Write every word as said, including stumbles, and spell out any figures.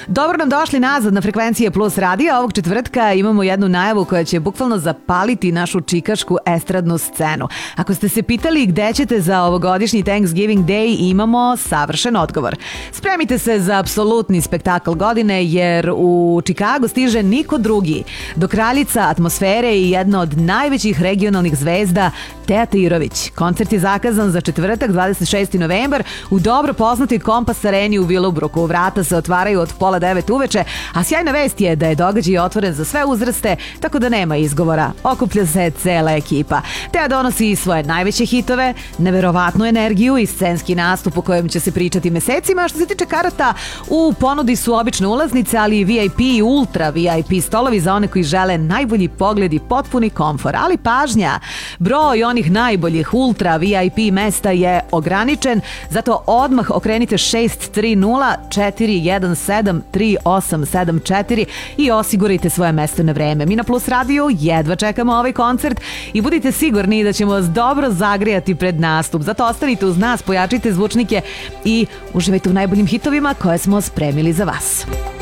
Dobro nam došli nazad na frekvencije Plus radija. Ovog četvrtka imamo jednu najavu koja će bukvalno zapaliti našu čikašku estradnu scenu. Ako ste se pitali gde ćete za ovogodišnji Thanksgiving Day, imamo savršen odgovor. Spremite se za apsolutni spektakl godine, jer u Čikago stiže niko drugi do kraljica atmosfere i jedna od najvećih regionalnih zvezda, Teja Tirović. Koncert je zakazan za četvrtak, dvadeset šesti novembar, u dobro poznatoj Kompas areni u Willowbrooku. Vrata se otvaraju od pola devet uveče, a sjajna vest je da je događaj otvoren za sve uzraste, tako da nema izgovora. Okuplja se cela ekipa. Teja donosi svoje najveće hitove, neverovatnu energiju i scenski nastup o kojem će se pričati mesecima. Što se tiče karata, u ponudi su obične ulaznice, ali i V I P i ultra V I P stolovi za one koji žele najbolji pogled i potpuni komfor. Ali pažnja, broj onih najboljih ultra V I P mesta je ograničen, zato odmah okrenite šest tri nula četiri jedan sedam tri osam sedam četiri i osigurajte svoje mesto na vreme. Mi na Plus radiju jedva čekamo ovaj koncert i budite sigurni da ćemo vas dobro zagrijati pred nastup. Zato ostanite uz nas, pojačite zvučnike i uživajte u najboljim hitovima koje smo spremili za vas.